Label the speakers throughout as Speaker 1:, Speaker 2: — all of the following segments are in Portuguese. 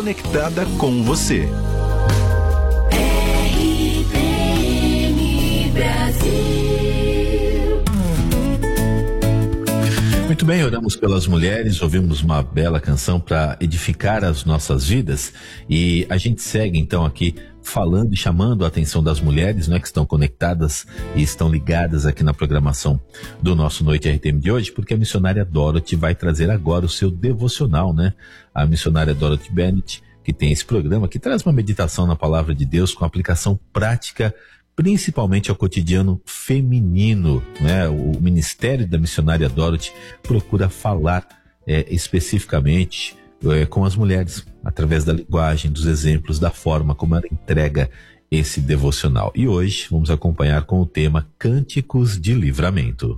Speaker 1: conectada com você.
Speaker 2: RBN Brasil.
Speaker 3: Muito bem, oramos pelas mulheres, ouvimos uma bela canção para edificar as nossas vidas e a gente segue então aqui falando e chamando a atenção das mulheres, né, que estão conectadas e estão ligadas aqui na programação do nosso Noite RTM de hoje, porque a missionária Dorothy vai trazer agora o seu devocional, né? A missionária Dorothy Bennett, que tem esse programa, que traz uma meditação na palavra de Deus com aplicação prática, principalmente ao cotidiano feminino, né? O ministério da missionária Dorothy procura falar especificamente com as mulheres, através da linguagem, dos exemplos, da forma como ela entrega esse devocional. E hoje vamos acompanhar com o tema Cânticos de Livramento.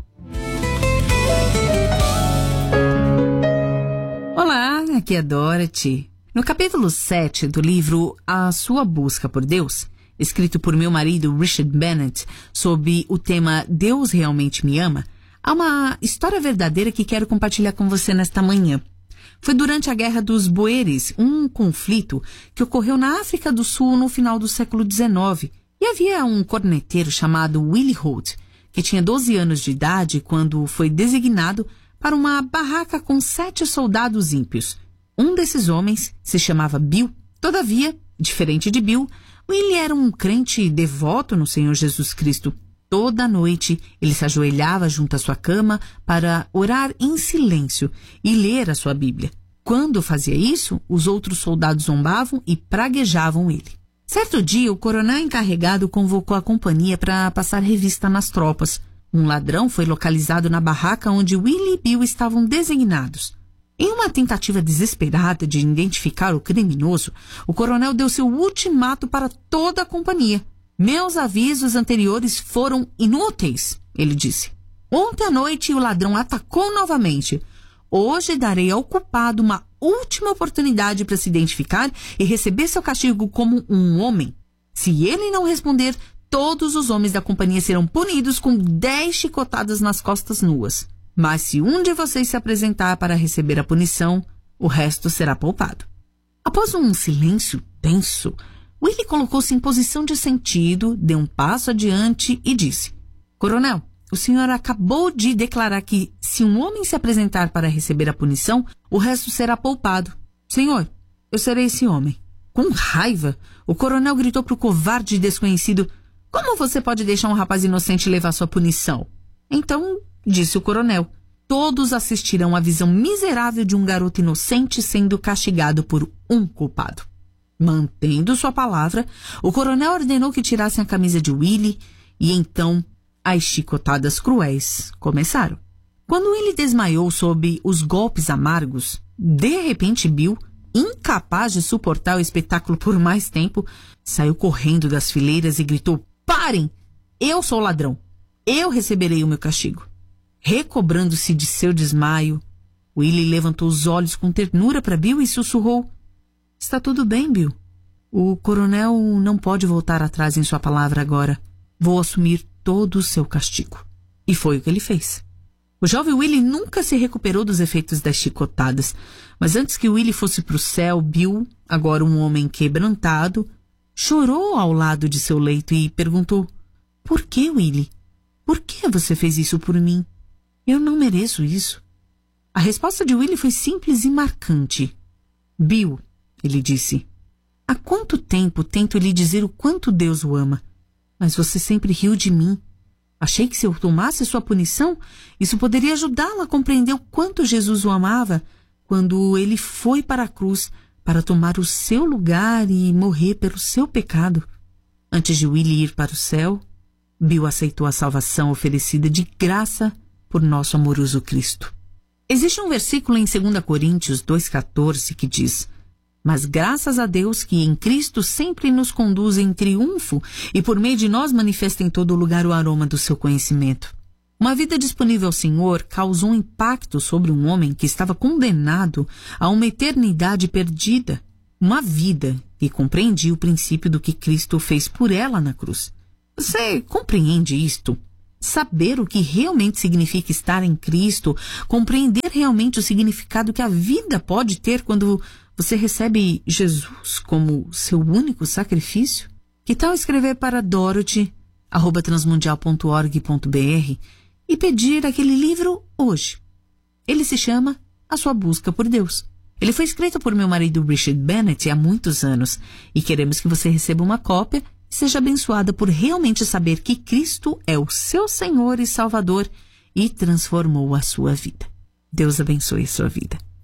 Speaker 4: Olá, aqui é Dorothy. No capítulo 7 do livro A Sua Busca por Deus, escrito por meu marido Richard Bennett, sob o tema Deus Realmente Me Ama, há uma história verdadeira que quero compartilhar com você nesta manhã. Foi durante a Guerra dos Boeres, um conflito que ocorreu na África do Sul no final do século XIX. E havia um corneteiro chamado Willie Holt, que tinha 12 anos de idade quando foi designado para uma barraca com 7 soldados ímpios. Um desses homens se chamava Bill. Todavia, diferente de Bill, Willie era um crente devoto no Senhor Jesus Cristo. Toda noite, ele se ajoelhava junto à sua cama para orar em silêncio e ler a sua Bíblia. Quando fazia isso, os outros soldados zombavam e praguejavam ele. Certo dia, o coronel encarregado convocou a companhia para passar revista nas tropas. Um ladrão foi localizado na barraca onde Willie e Bill estavam designados. Em uma tentativa desesperada de identificar o criminoso, o coronel deu seu ultimato para toda a companhia. Meus avisos anteriores foram inúteis, ele disse. Ontem à noite o ladrão atacou novamente. Hoje darei ao culpado uma última oportunidade para se identificar e receber seu castigo como um homem. Se ele não responder, todos os homens da companhia serão punidos com 10 chicotadas nas costas nuas. Mas se um de vocês se apresentar para receber a punição, o resto será poupado. Após um silêncio tenso, Willie colocou-se em posição de sentido, deu um passo adiante e disse: Coronel, o senhor acabou de declarar que se um homem se apresentar para receber a punição, o resto será poupado. Senhor, eu serei esse homem. Com raiva, o coronel gritou para o covarde desconhecido: Como você pode deixar um rapaz inocente levar sua punição? Então, disse o coronel, todos assistirão à visão miserável de um garoto inocente sendo castigado por um culpado. Mantendo sua palavra, o coronel ordenou que tirassem a camisa de Willie e então as chicotadas cruéis começaram. Quando Willie desmaiou sob os golpes amargos, de repente Bill, incapaz de suportar o espetáculo por mais tempo, saiu correndo das fileiras e gritou: Parem! Eu sou o ladrão. Eu receberei o meu castigo. Recobrando-se de seu desmaio, Willie levantou os olhos com ternura para Bill e sussurrou: Está tudo bem, Bill. O coronel não pode voltar atrás em sua palavra agora. Vou assumir todo o seu castigo. E foi o que ele fez. O jovem Willie nunca se recuperou dos efeitos das chicotadas, mas antes que Willie fosse para o céu, Bill, agora um homem quebrantado, chorou ao lado de seu leito e perguntou: Por que, Willie? Por que você fez isso por mim? Eu não mereço isso. A resposta de Willie foi simples e marcante. Bill, ele disse, há quanto tempo tento lhe dizer o quanto Deus o ama, mas você sempre riu de mim. Achei que se eu tomasse sua punição, isso poderia ajudá-la a compreender o quanto Jesus o amava quando ele foi para a cruz para tomar o seu lugar e morrer pelo seu pecado. Antes de Willie ir para o céu, Bill aceitou a salvação oferecida de graça por nosso amoroso Cristo. Existe um versículo em 2 Coríntios 2,14 que diz: Mas graças a Deus que em Cristo sempre nos conduz em triunfo e por meio de nós manifesta em todo lugar o aroma do seu conhecimento. Uma vida disponível ao Senhor causou um impacto sobre um homem que estava condenado a uma eternidade perdida. Uma vida que compreendia o princípio do que Cristo fez por ela na cruz. Você compreende isto? Saber o que realmente significa estar em Cristo, compreender realmente o significado que a vida pode ter quando Você recebe Jesus como seu único sacrifício? Que tal escrever para Dorothy@transmundial.org.br e pedir aquele livro hoje? Ele se chama A Sua Busca por Deus. Ele foi escrito por meu marido Richard Bennett há muitos anos e queremos que você receba uma cópia e seja abençoada por realmente saber que Cristo é o seu Senhor e Salvador e transformou a sua vida. Deus abençoe a sua vida.